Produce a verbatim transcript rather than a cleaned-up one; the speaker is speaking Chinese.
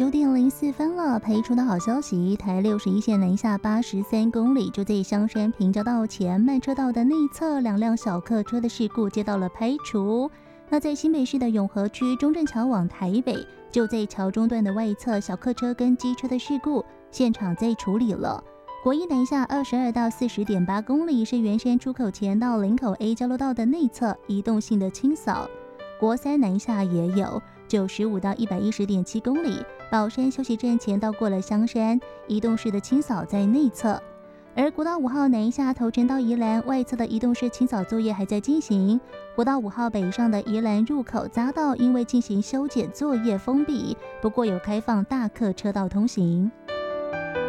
九点零四分了，排除的好消息，台六十一线南下八十三公里，就在香山平交道前慢车道的内侧，两辆小客车的事故接到了排除。那在新北市的永和区中正桥往台北，就在桥中段的外侧，小客车跟机车的事故，现场在处理了。国一南下二十二到四十点八公里，是圆山出口前到林口 A 交流道的内侧移动性的清扫。国三南下也有九十五到一百一十点七公里，宝山休息站前到过了香山，移动式的清扫在内侧。而国道五号南下头城到宜兰外侧的移动式清扫作业还在进行。国道五号北上的宜兰入口匝道因为进行修剪作业封闭，不过有开放大客车道通行。